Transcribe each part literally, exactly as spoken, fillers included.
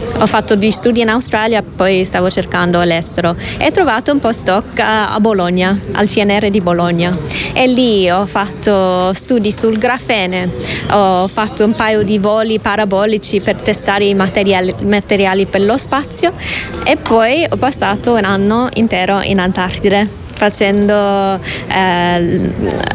ho fatto gli studi in Australia, poi stavo cercando all'estero e ho trovato un postdoc a, a Bologna, al C N R di Bologna, e lì ho fatto studi sul grafene, ho fatto un paio di voli parabolici per testare i materiali, materiali per lo spazio, e poi ho passato un anno intero in Antartide facendo eh,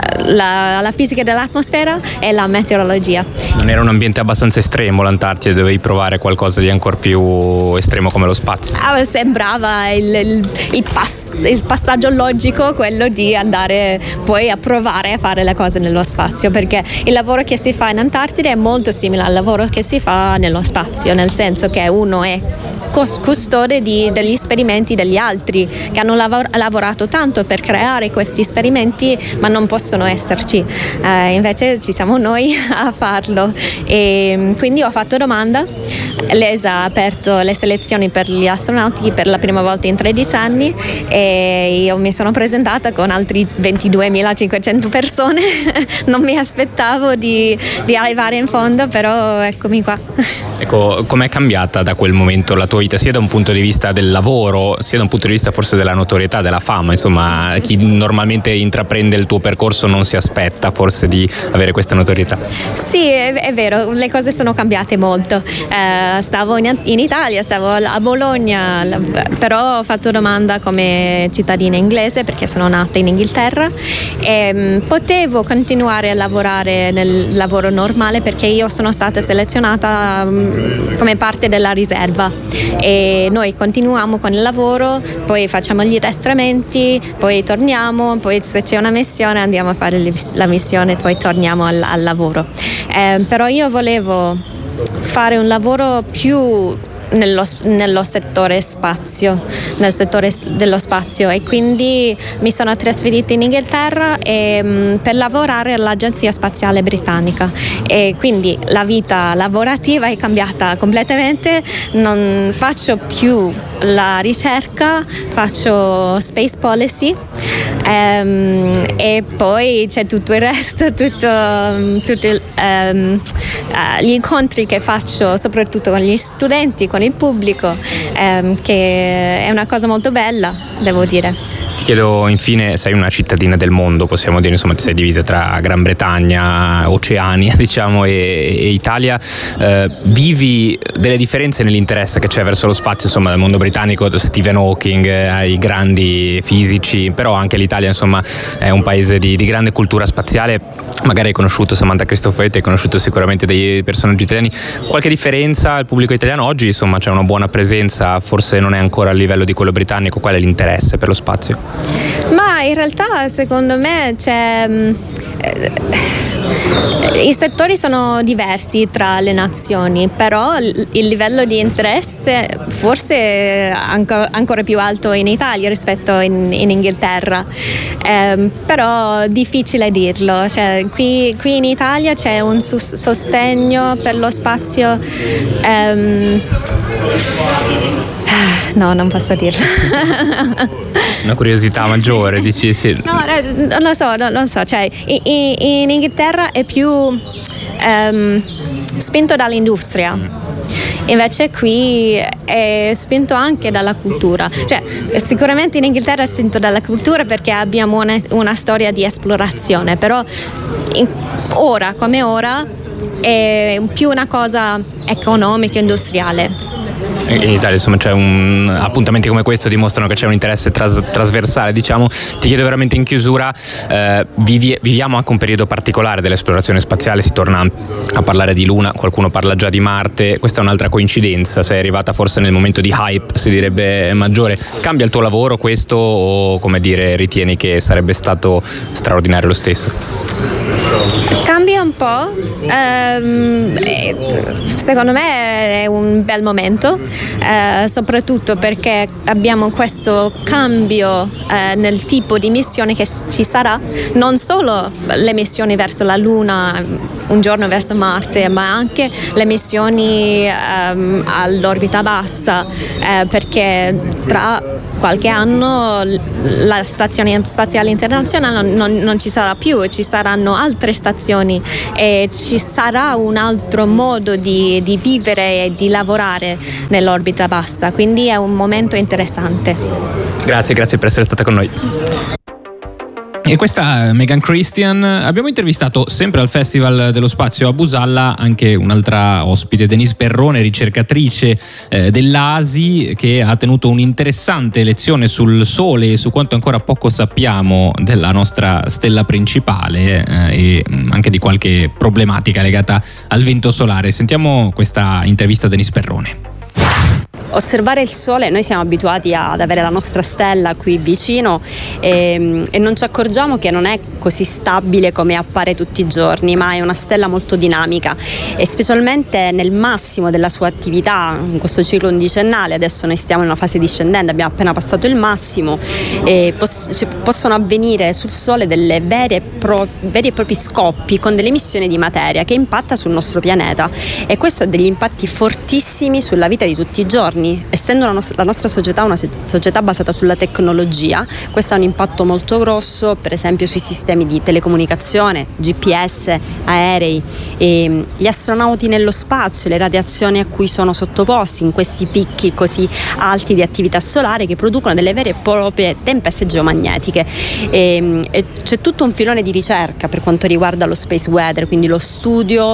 la, la fisica dell'atmosfera e la meteorologia. Non era un ambiente abbastanza estremo l'Antartide? Dovevi provare qualcosa di ancora più estremo come lo spazio? Ah, sembrava il, il, il, pass, il passaggio logico quello di andare poi a provare a fare le cose nello spazio, perché il lavoro che si fa in Antartide è molto simile al lavoro che si fa nello spazio, nel senso che uno è custode di, degli esperimenti degli altri che hanno lavor- lavorato tanto per creare questi esperimenti ma non possono esserci, eh, invece ci siamo noi a farlo, e quindi ho fatto domanda. L'E S A ha aperto le selezioni per gli astronauti per la prima volta in tredici anni e io mi sono presentata con altri ventiduemilacinquecento persone. Non mi aspettavo di, di arrivare in fondo, però eccomi qua. Ecco, com'è cambiata da quel momento la tua vita, sia da un punto di vista del lavoro, sia da un punto di vista forse della notorietà, della fama? Insomma, chi normalmente intraprende il tuo percorso non si aspetta forse di avere questa notorietà. Sì, è, è vero, le cose sono cambiate molto. Eh, stavo in, in Italia, stavo a Bologna, però ho fatto domanda come cittadina inglese perché sono nata in Inghilterra, e mh, potevo continuare a lavorare nel lavoro normale perché io sono stata selezionata mh, come parte della riserva, e noi continuiamo con il lavoro, poi facciamo gli addestramenti, poi torniamo, poi se c'è una missione andiamo a fare la missione, poi torniamo al, al lavoro. Eh, però io volevo fare un lavoro più Nello, nello settore spazio, nel settore dello spazio, e quindi mi sono trasferita in Inghilterra e, mh, per lavorare all'Agenzia Spaziale Britannica, e quindi la vita lavorativa è cambiata completamente. Non faccio più la ricerca, faccio space policy, ehm, e poi c'è tutto il resto, tutto, tutto il, ehm, gli incontri che faccio soprattutto con gli studenti, con il pubblico, ehm, che è una cosa molto bella, devo dire. Ti chiedo infine, sei una cittadina del mondo, possiamo dire, insomma ti sei divisa tra Gran Bretagna, Oceania diciamo e, e Italia, eh, vivi delle differenze nell'interesse che c'è verso lo spazio, insomma dal mondo britannico, Stephen Hawking ai grandi fisici, però anche l'Italia insomma è un paese di, di grande cultura spaziale. Magari hai conosciuto Samantha Cristoforetti, hai conosciuto sicuramente dei personaggi italiani. Qualche differenza al pubblico italiano oggi? Insomma c'è una buona presenza, forse non è ancora a livello di quello britannico. Qual è l'interesse per lo spazio? Ma in realtà secondo me c'è eh, i settori sono diversi tra le nazioni, però il, il livello di interesse forse è anco, ancora più alto in Italia rispetto in, in Inghilterra, eh, però difficile dirlo. Cioè, qui, qui in Italia c'è un sus- sostegno per lo spazio, ehm, no, non posso dirlo. Una curiosità maggiore, dici sì. No, non lo so, non lo so, cioè in, in Inghilterra è più um, spinto dall'industria. Invece qui è spinto anche dalla cultura, cioè sicuramente in Inghilterra è spinto dalla cultura perché abbiamo una, una storia di esplorazione, però in, ora come ora è più una cosa economica e industriale. In Italia insomma c'è un appuntamenti come questo dimostrano che c'è un interesse tras- trasversale, diciamo. Ti chiedo veramente in chiusura, eh, vivi- viviamo anche un periodo particolare dell'esplorazione spaziale, si torna a parlare di Luna, qualcuno parla già di Marte, questa è un'altra coincidenza, sei arrivata forse nel momento di hype, si direbbe, maggiore. Cambia il tuo lavoro questo, o come dire ritieni che sarebbe stato straordinario lo stesso? Cambia un po', ehm, secondo me è un bel momento, eh, soprattutto perché abbiamo questo cambio eh, nel tipo di missione che ci sarà, non solo le missioni verso la Luna, un giorno verso Marte, ma anche le missioni ehm, all'orbita bassa, eh, perché tra qualche anno la stazione spaziale internazionale non, non, non ci sarà più, ci saranno altre stazioni e ci sarà un altro modo di, di vivere e di lavorare nell'orbita bassa, quindi è un momento interessante. Grazie, grazie per essere stata con noi. E questa Megan Christian. Abbiamo intervistato sempre al Festival dello Spazio a Busalla anche un'altra ospite, Denise Perrone, ricercatrice eh, dell'A S I, che ha tenuto un'interessante lezione sul Sole e su quanto ancora poco sappiamo della nostra stella principale eh, e anche di qualche problematica legata al vento solare. Sentiamo questa intervista a Denise Perrone. Osservare il Sole, noi siamo abituati ad avere la nostra stella qui vicino e, e non ci accorgiamo che non è così stabile come appare tutti i giorni, ma è una stella molto dinamica e specialmente nel massimo della sua attività, in questo ciclo undicennale. Adesso noi stiamo in una fase discendente, abbiamo appena passato il massimo e poss- cioè, possono avvenire sul Sole delle vere e, pro- veri e propri scoppi con delle emissioni di materia che impatta sul nostro pianeta, e questo ha degli impatti fortissimi sulla vita di tutti i giorni. Essendo la nostra, la nostra società una società basata sulla tecnologia, questo ha un impatto molto grosso, per esempio sui sistemi di telecomunicazione, G P S, aerei, e gli astronauti nello spazio, le radiazioni a cui sono sottoposti in questi picchi così alti di attività solare che producono delle vere e proprie tempeste geomagnetiche. E, e c'è tutto un filone di ricerca per quanto riguarda lo space weather, quindi lo studio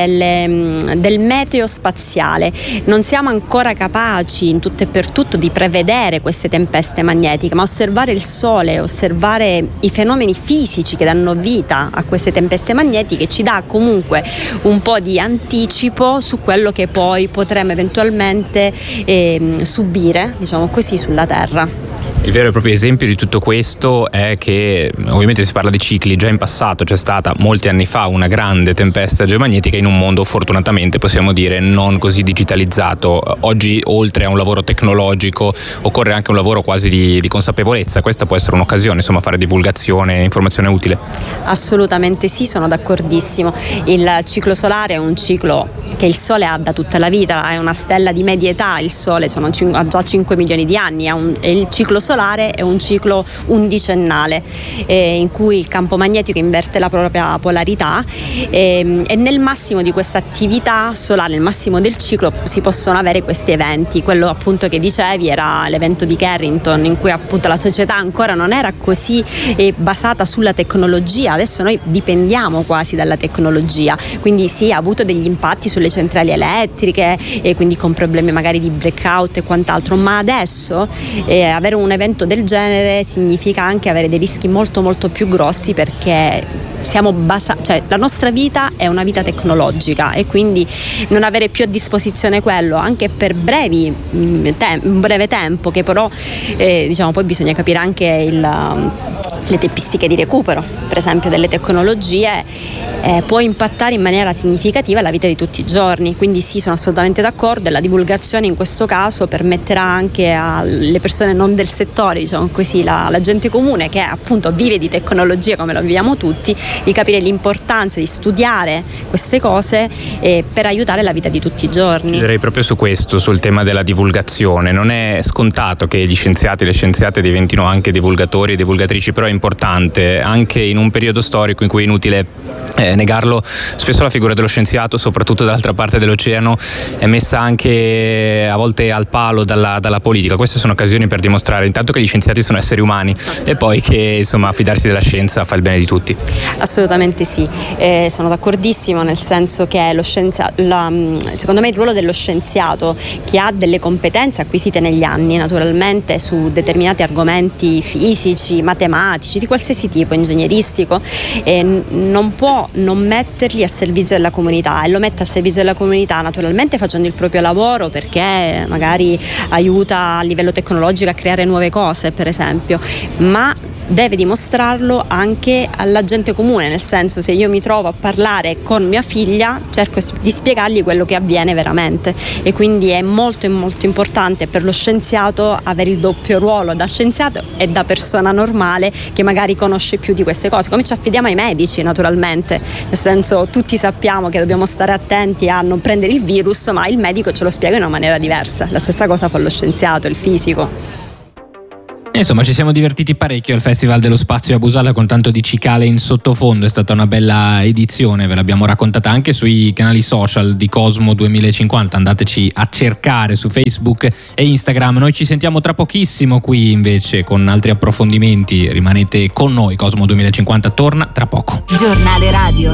delle, del meteo spaziale. Non siamo ancora capaci in tutto e per tutto di prevedere queste tempeste magnetiche, ma osservare il Sole, osservare i fenomeni fisici che danno vita a queste tempeste magnetiche ci dà comunque un po' di anticipo su quello che poi potremo eventualmente eh, subire, diciamo così, sulla Terra. Il vero e proprio esempio di tutto questo è che ovviamente si parla di cicli, già in passato c'è stata molti anni fa una grande tempesta geomagnetica in un mondo fortunatamente, possiamo dire, non così digitalizzato. Oggi oltre a un lavoro tecnologico occorre anche un lavoro quasi di, di consapevolezza. Questa può essere un'occasione, insomma, fare divulgazione e informazione utile. Assolutamente sì, sono d'accordissimo. Il ciclo solare è un ciclo che il Sole ha da tutta la vita, è una stella di media età, il Sole sono, ha già cinque milioni di anni, un, e il ciclo solare è un ciclo undicennale eh, in cui il campo magnetico inverte la propria polarità eh, e nel massimo di questa attività solare, nel massimo del ciclo, si possono avere questi eventi. Quello appunto che dicevi era l'evento di Carrington, in cui appunto la società ancora non era così eh, basata sulla tecnologia. Adesso noi dipendiamo quasi dalla tecnologia, quindi sì, ha avuto degli impatti sulle centrali elettriche e quindi con problemi magari di blackout e quant'altro, ma adesso eh, avere un evento del genere significa anche avere dei rischi molto molto più grossi, perché siamo basati, cioè la nostra vita è una vita tecnologica e quindi non avere più a disposizione quello anche per brevi tem- un breve tempo, che però eh, diciamo poi bisogna capire anche il, le tempistiche di recupero, per esempio, delle tecnologie, eh, può impattare in maniera significativa la vita di tutti i giorni. Quindi sì, sono assolutamente d'accordo, e la divulgazione in questo caso permetterà anche alle persone non del settore, diciamo così, la, la gente comune che appunto vive di tecnologia come lo viviamo tutti, di capire l'importanza di studiare queste cose eh, per aiutare la vita di tutti i giorni. Direi proprio su questo, sul tema della divulgazione. Non è scontato che gli scienziati e le scienziate diventino anche divulgatori e divulgatrici, però è importante anche in un periodo storico in cui è inutile eh, negarlo, spesso la figura dello scienziato, soprattutto dall'altra parte dell'oceano, è messa anche a volte al palo dalla, dalla politica. Queste sono occasioni per dimostrare intanto che gli scienziati sono esseri umani e poi che insomma fidarsi della scienza fa il bene di tutti. Assolutamente sì, eh, sono d'accordissimo, nel senso che lo scienziato, la, secondo me il ruolo dello scienziato, che ha delle competenze acquisite negli anni naturalmente su determinati argomenti fisici, matematici, di qualsiasi tipo, ingegneristico, eh, non può non metterli a servizio della comunità, e lo mette a servizio della comunità naturalmente facendo il proprio lavoro, perché magari aiuta a livello tecnologico a creare nuove cose, per esempio, ma deve dimostrarlo anche alla gente comune, nel senso, se io mi trovo a parlare con mia figlia cerco di spiegargli quello che avviene veramente, e quindi è molto molto importante per lo scienziato avere il doppio ruolo da scienziato e da persona normale che magari conosce più di queste cose, come ci affidiamo ai medici naturalmente, nel senso, tutti sappiamo che dobbiamo stare attenti a non prendere il virus, ma il medico ce lo spiega in una maniera diversa. La stessa cosa fa lo scienziato, il fisico. Insomma, ci siamo divertiti parecchio al Festival dello Spazio a Busalla con tanto di cicale in sottofondo. È stata una bella edizione, ve l'abbiamo raccontata anche sui canali social di Cosmo duemilacinquanta. Andateci a cercare su Facebook e Instagram. Noi ci sentiamo tra pochissimo qui invece con altri approfondimenti. Rimanete con noi, Cosmo duemilacinquanta torna tra poco. Giornale radio.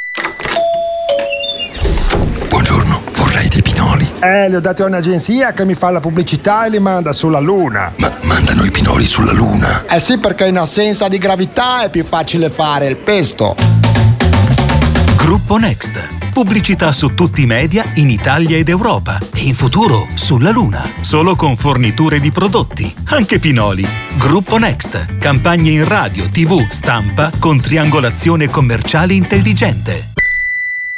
Buongiorno, vorrei dei pinoli. Eh, li ho dati a un'agenzia che mi fa la pubblicità e li manda sulla Luna. Ma mandano i pinoli sulla Luna? Eh sì, perché in assenza di gravità è più facile fare il pesto. Gruppo Next. Pubblicità su tutti i media in Italia ed Europa e in futuro sulla Luna. Solo con forniture di prodotti, anche pinoli. Gruppo Next. Campagne in radio, tivù, stampa con triangolazione commerciale intelligente.